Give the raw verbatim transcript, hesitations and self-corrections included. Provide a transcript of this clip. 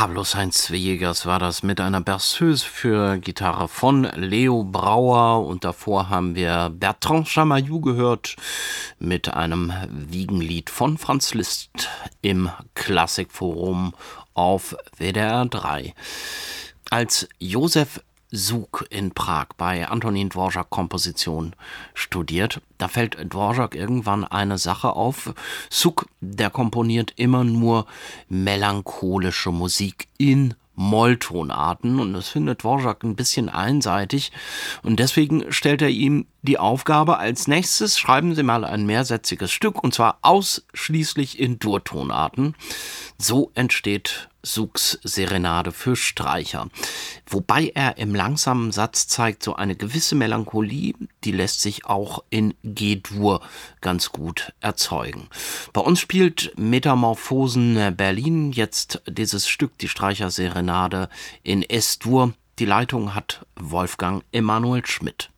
Pablo Sainz-Villegas war das mit einer Berceuse für Gitarre von Leo Brauer, und davor haben wir Bertrand Chamayou gehört mit einem Wiegenlied von Franz Liszt im Klassikforum auf W D R drei. Als Josef Suk in Prag bei Antonin Dvorak Komposition studiert, da fällt Dvorak irgendwann eine Sache auf. Suk, der komponiert immer nur melancholische Musik in Molltonarten, und das findet Dvorak ein bisschen einseitig, und deswegen stellt er ihm die Aufgabe: als nächstes schreiben Sie mal ein mehrsätziges Stück, und zwar ausschließlich in Durtonarten. So entsteht Suks Serenade für Streicher. Wobei er im langsamen Satz zeigt, so eine gewisse Melancholie, die lässt sich auch in G-Dur ganz gut erzeugen. Bei uns spielt Metamorphosen Berlin jetzt dieses Stück, die Streicherserenade in S-Dur. Die Leitung hat Wolfgang Emanuel Schmidt.